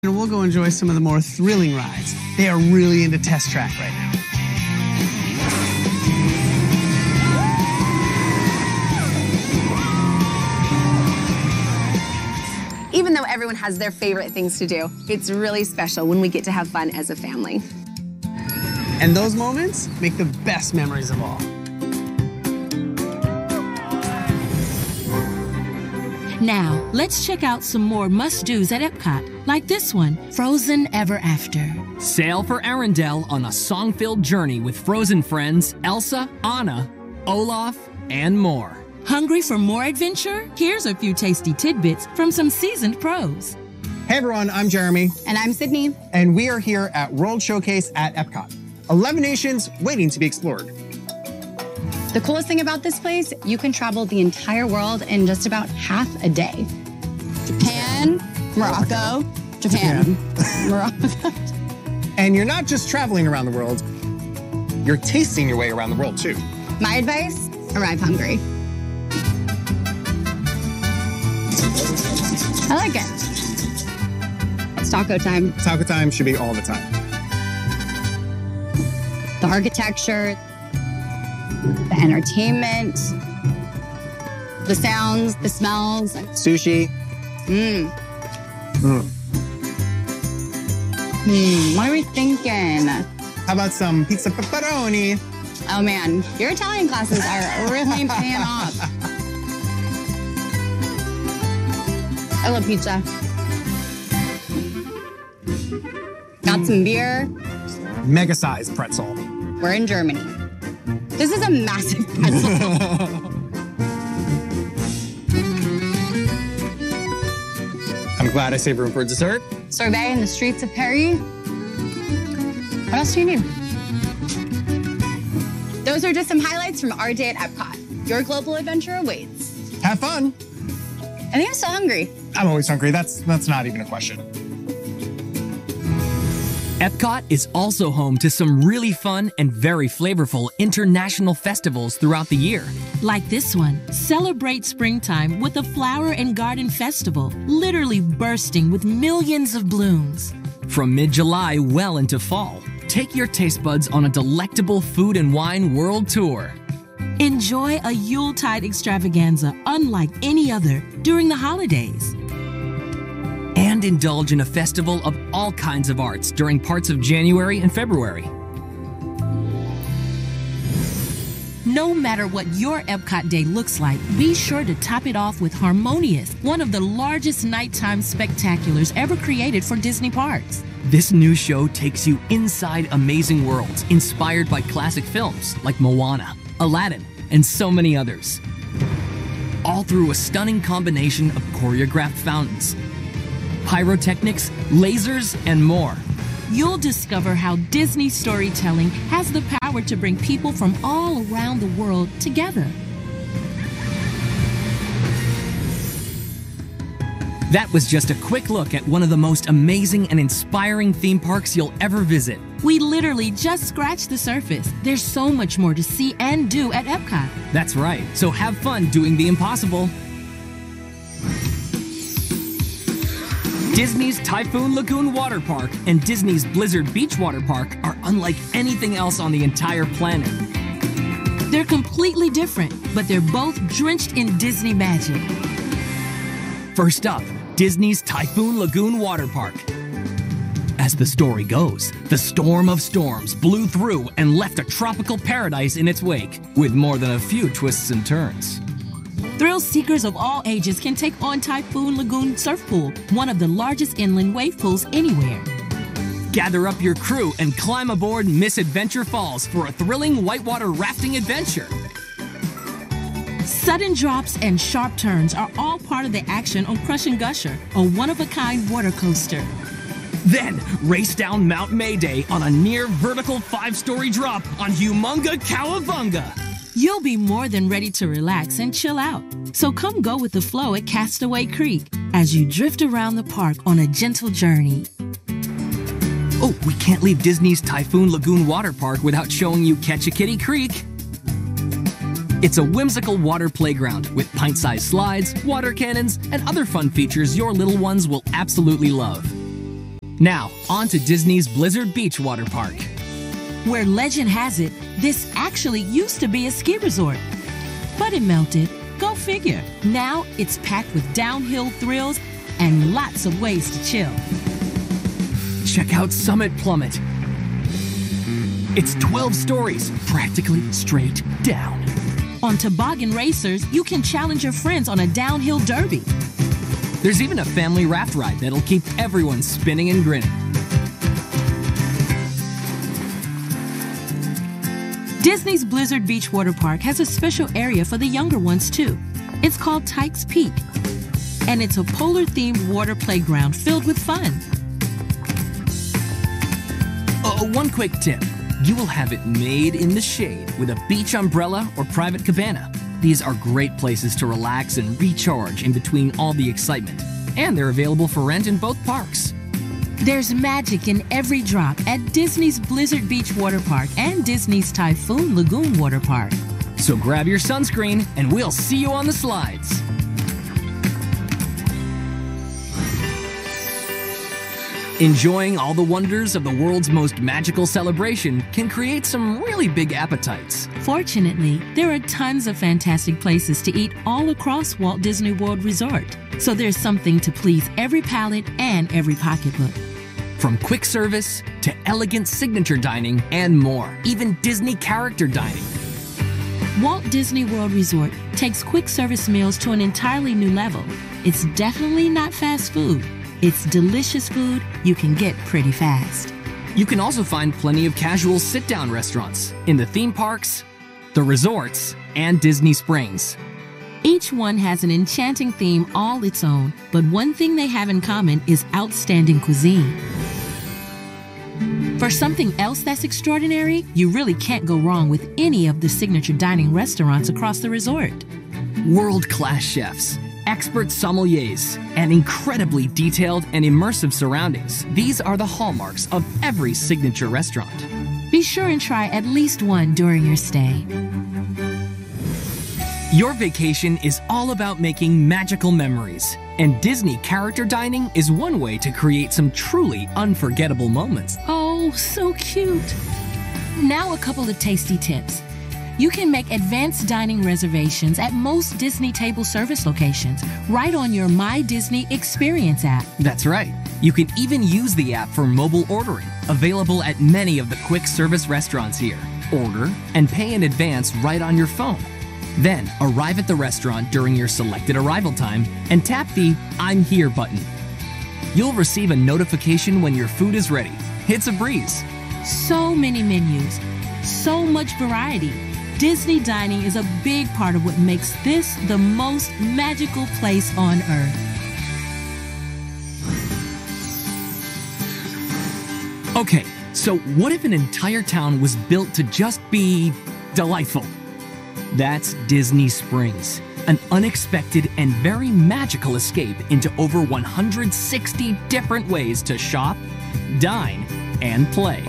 And we'll go enjoy some of the more thrilling rides. They are really into Test Track right now. Even though everyone has their favorite things to do, it's really special when we get to have fun as a family. And those moments make the best memories of all. Now, let's check out some more must-dos at Epcot, like this one, Frozen Ever After. Sail for Arendelle on a song-filled journey with Frozen friends Elsa, Anna, Olaf, and more. Hungry for more adventure? Here's a few tasty tidbits from some seasoned pros. Hey everyone, I'm Jeremy. And I'm Sydney. And we are here at World Showcase at Epcot. 11 nations waiting to be explored. The coolest thing about this place, you can travel the entire world in just about half a day. Japan, Morocco, Japan. Morocco. And you're not just traveling around the world, you're tasting your way around the world too. My advice, arrive hungry. I like it. It's taco time. Taco time should be all the time. The architecture, the entertainment, the sounds, the smells. Sushi. What are we thinking? How about some pizza pepperoni? Oh man, your Italian classes are really paying off. I love pizza. Got some beer. Mega-sized pretzel. We're in Germany. This is a massive pretzel. I'm glad I saved room for dessert. Sorbet in the streets of Paris. What else do you need? Those are just some highlights from our day at Epcot. Your global adventure awaits. Have fun. I think I'm still hungry. I'm always hungry. That's not even a question. Epcot is also home to some really fun and very flavorful international festivals throughout the year. Like this one, celebrate springtime with a flower and garden festival, literally bursting with millions of blooms. From mid-July well into fall, take your taste buds on a delectable food and wine world tour. Enjoy a Yuletide extravaganza unlike any other during the holidays. And indulge in a festival of all kinds of arts during parts of January and February. No matter what your Epcot day looks like, be sure to top it off with Harmonious, one of the largest nighttime spectaculars ever created for Disney parks. This new show takes you inside amazing worlds inspired by classic films like Moana, Aladdin, and so many others. All through a stunning combination of choreographed fountains, pyrotechnics, lasers, and more. You'll discover how Disney storytelling has the power to bring people from all around the world together. That was just a quick look at one of the most amazing and inspiring theme parks you'll ever visit. We literally just scratched the surface. There's so much more to see and do at Epcot. That's right, so have fun doing the impossible. Disney's Typhoon Lagoon Water Park and Disney's Blizzard Beach Water Park are unlike anything else on the entire planet. They're completely different, but they're both drenched in Disney magic. First up, Disney's Typhoon Lagoon Water Park. As the story goes, the storm of storms blew through and left a tropical paradise in its wake, with more than a few twists and turns. Thrill seekers of all ages can take on Typhoon Lagoon Surf Pool, one of the largest inland wave pools anywhere. Gather up your crew and climb aboard Misadventure Falls for a thrilling whitewater rafting adventure. Sudden drops and sharp turns are all part of the action on Crush and Gusher, a one-of-a-kind water coaster. Then, race down Mount Mayday on a near-vertical 5-story drop on Humunga Cowabunga. You'll be more than ready to relax and chill out. So come go with the flow at Castaway Creek as you drift around the park on a gentle journey. Oh, we can't leave Disney's Typhoon Lagoon Water Park without showing you Ketchikiddee Creek. It's a whimsical water playground with pint-sized slides, water cannons, and other fun features your little ones will absolutely love. Now, on to Disney's Blizzard Beach Water Park. Where legend has it, this actually used to be a ski resort. But it melted. Go figure. Now it's packed with downhill thrills and lots of ways to chill. Check out Summit Plummet. It's 12 stories, practically straight down. On Toboggan Racers, you can challenge your friends on a downhill derby. There's even a family raft ride that'll keep everyone spinning and grinning. Disney's Blizzard Beach Water Park has a special area for the younger ones, too. It's called Tykes Peak, and it's a polar-themed water playground filled with fun. One quick tip. You will have it made in the shade with a beach umbrella or private cabana. These are great places to relax and recharge in between all the excitement. And they're available for rent in both parks. There's magic in every drop at Disney's Blizzard Beach Water Park and Disney's Typhoon Lagoon Water Park. So grab your sunscreen and we'll see you on the slides. Enjoying all the wonders of the world's most magical celebration can create some really big appetites. Fortunately, there are tons of fantastic places to eat all across Walt Disney World Resort. So there's something to please every palate and every pocketbook. From quick service to elegant signature dining and more, even Disney character dining. Walt Disney World Resort takes quick service meals to an entirely new level. It's definitely not fast food. It's delicious food you can get pretty fast. You can also find plenty of casual sit-down restaurants in the theme parks, the resorts, and Disney Springs. Each one has an enchanting theme all its own, but one thing they have in common is outstanding cuisine. For something else that's extraordinary, you really can't go wrong with any of the signature dining restaurants across the resort. World-class chefs, expert sommeliers, and incredibly detailed and immersive surroundings. These are the hallmarks of every signature restaurant. Be sure and try at least one during your stay. Your vacation is all about making magical memories, and Disney character dining is one way to create some truly unforgettable moments. Oh, so cute. Now a couple of tasty tips. You can make advanced dining reservations at most Disney table service locations right on your My Disney Experience app. That's right. You can even use the app for mobile ordering, available at many of the quick service restaurants here. Order and pay in advance right on your phone. Then arrive at the restaurant during your selected arrival time and tap the I'm Here button. You'll receive a notification when your food is ready. It's a breeze. So many menus, so much variety. Disney dining is a big part of what makes this the most magical place on Earth. Okay, so what if an entire town was built to just be delightful? That's Disney Springs, an unexpected and very magical escape into over 160 different ways to shop, dine, and play.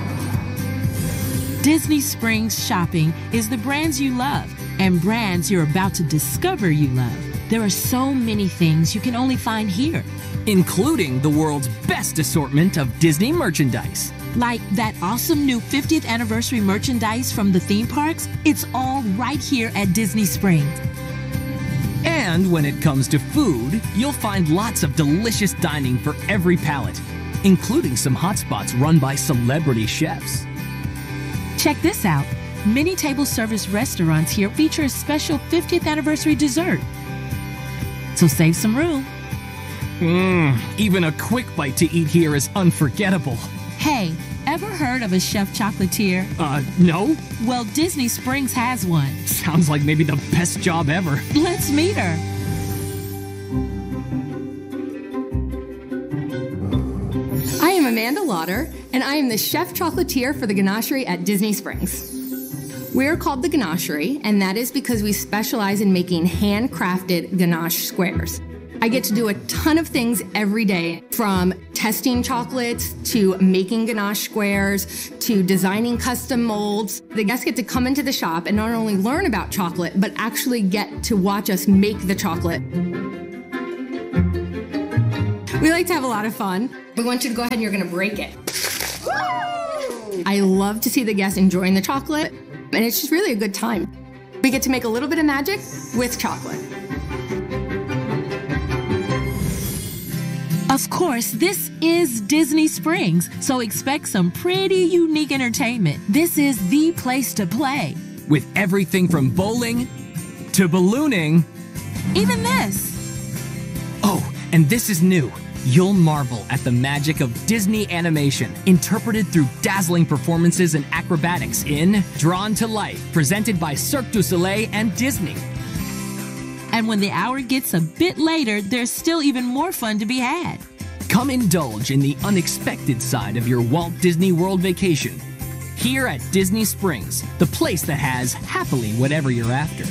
Disney Springs Shopping is the brands you love and brands you're about to discover you love. There are so many things you can only find here, including the world's best assortment of Disney merchandise. Like that awesome new 50th anniversary merchandise from the theme parks. It's all right here at Disney Springs. And when it comes to food, you'll find lots of delicious dining for every palate, including some hotspots run by celebrity chefs. Check this out. Many table service restaurants here feature a special 50th anniversary dessert. So save some room. Even a quick bite to eat here is unforgettable. Hey, ever heard of a chef chocolatier? No. Well, Disney Springs has one. Sounds like maybe the best job ever. Let's meet her. I am Amanda Lauder, and I am the chef chocolatier for the Ganachery at Disney Springs. We're called the Ganachery, and that is because we specialize in making handcrafted ganache squares. I get to do a ton of things every day, from testing chocolates to making ganache squares to designing custom molds. The guests get to come into the shop and not only learn about chocolate, but actually get to watch us make the chocolate. We like to have a lot of fun. We want you to go ahead and you're gonna break it. I love to see the guests enjoying the chocolate, and it's just really a good time. We get to make a little bit of magic with chocolate. Of course, this is Disney Springs, so expect some pretty unique entertainment. This is the place to play. With everything from bowling to ballooning. Even this. Oh, and this is new. You'll marvel at the magic of Disney animation, interpreted through dazzling performances and acrobatics in Drawn to Life, presented by Cirque du Soleil and Disney. And when the hour gets a bit later, there's still even more fun to be had. Come indulge in the unexpected side of your Walt Disney World vacation. Here at Disney Springs, the place that has happily whatever you're after.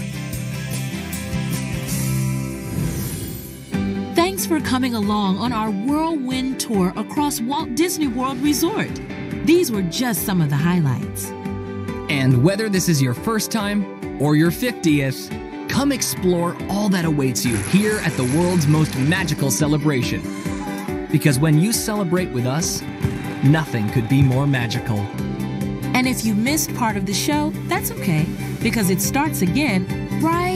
Thanks for coming along on our whirlwind tour across Walt Disney World Resort. These were just some of the highlights. And whether this is your first time or your 50th, come explore all that awaits you here at the world's most magical celebration. Because when you celebrate with us, nothing could be more magical. And if you missed part of the show, that's okay, because it starts again right